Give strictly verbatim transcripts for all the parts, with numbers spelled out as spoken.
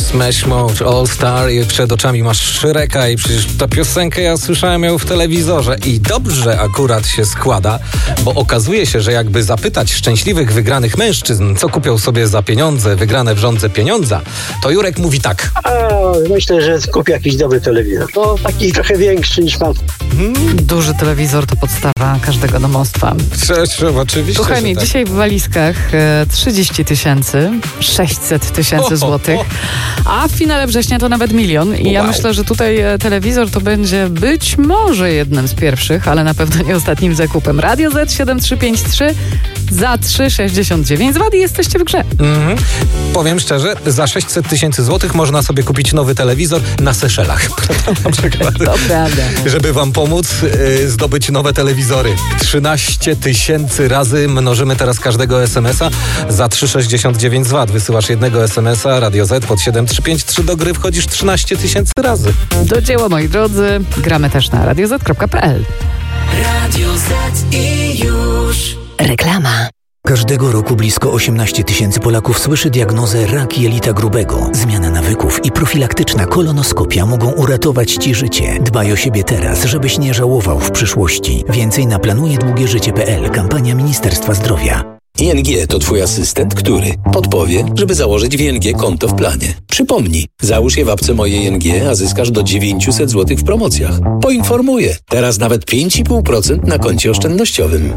Smash Mouth All Star i przed oczami masz Shreka i przecież tę piosenkę ja słyszałem ją w telewizorze i dobrze akurat się składa, bo okazuje się, że jakby zapytać szczęśliwych wygranych mężczyzn, co kupią sobie za pieniądze, wygrane w żądze pieniądza, to Jurek mówi tak. A, myślę, że kupię jakiś dobry telewizor. No taki trochę większy niż pan. Hmm? Duży telewizor to podstawa każdego domostwa. Przecież, oczywiście. Kochani, tak. dzisiaj w walizkach e, trzydzieści tysięcy, sześćset tysięcy złotych, a w finale września to nawet milion. I ja wow. myślę, że tutaj e, telewizor to będzie być może jednym z pierwszych, ale na pewno nie ostatnim zakupem. Radio Z siedem trzy pięć trzy za trzy sześćdziesiąt dziewięć złotych i jesteście w grze. Mhm. Powiem szczerze, za sześćset tysięcy złotych można sobie kupić nowy telewizor na Seszelach. Na przykład. To prawda. Żeby wam pomóc yy, zdobyć nowe telewizory. trzynaście tysięcy razy mnożymy teraz każdego es em es a za trzy sześćdziesiąt dziewięć złotych. Wysyłasz jednego es em es a, Radio Z pod siedem trzy pięć trzy, do gry wchodzisz trzynaście tysięcy razy. Do dzieła, moi drodzy. Gramy też na radio zet kropka pe el. Radio Z i już. Reklama. Każdego roku blisko osiemnaście tysięcy Polaków słyszy diagnozę rak jelita grubego. Zmiana nawyków i profilaktyczna kolonoskopia mogą uratować Ci życie. Dbaj o siebie teraz, żebyś nie żałował w przyszłości. Więcej na planuje długie życie kropka pe el. Kampania Ministerstwa Zdrowia. I en gie to Twój asystent, który podpowie, żeby założyć w I N G konto w planie. Przypomnij, załóż je w apce Moje I N G, a zyskasz do dziewięćset złotych w promocjach. Poinformuję, teraz nawet pięć i pół procent na koncie oszczędnościowym.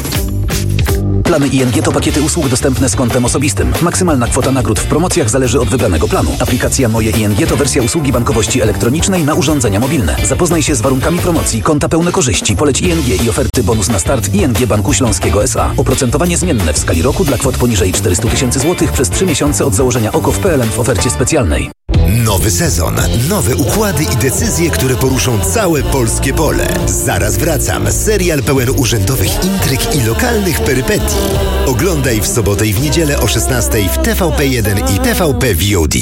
Plany I N G to pakiety usług dostępne z kontem osobistym. Maksymalna kwota nagród w promocjach zależy od wybranego planu. Aplikacja Moje I N G to wersja usługi bankowości elektronicznej na urządzenia mobilne. Zapoznaj się z warunkami promocji, konta pełne korzyści, poleć I N G i oferty bonus na start I N G Banku Śląskiego S A. Oprocentowanie zmienne w skali roku dla kwot poniżej czterysta tysięcy złotych przez trzy miesiące od założenia O K O w P L N w ofercie specjalnej. Nowy sezon, nowe układy i decyzje, które poruszą całe polskie pole. Zaraz wracam. Serial pełen urzędowych intryg i lokalnych perypetii. Oglądaj w sobotę i w niedzielę o szesnastej w T V P jeden i T V P V O D.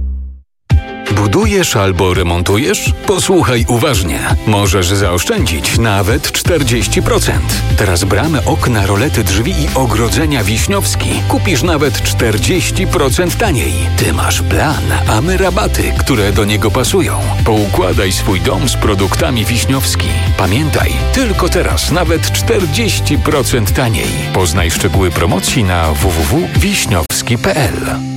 Budujesz albo remontujesz? Posłuchaj uważnie. Możesz zaoszczędzić nawet czterdzieści procent. Teraz bramy, okna, rolety, drzwi i ogrodzenia Wiśniowski kupisz nawet czterdzieści procent taniej. Ty masz plan, a my rabaty, które do niego pasują. Poukładaj swój dom z produktami Wiśniowski. Pamiętaj, tylko teraz nawet czterdzieści procent taniej. Poznaj szczegóły promocji na w w w kropka wiśniowski kropka pe el.